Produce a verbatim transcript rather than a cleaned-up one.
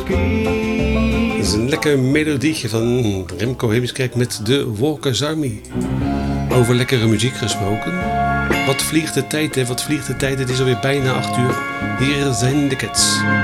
Dat is een lekker melodietje van Remco Heemskerk met de Walkers Army. Over lekkere muziek gesproken. Wat vliegt de tijd, hè? Wat vliegt de tijd? Het is alweer bijna acht uur. Hier zijn de Cats.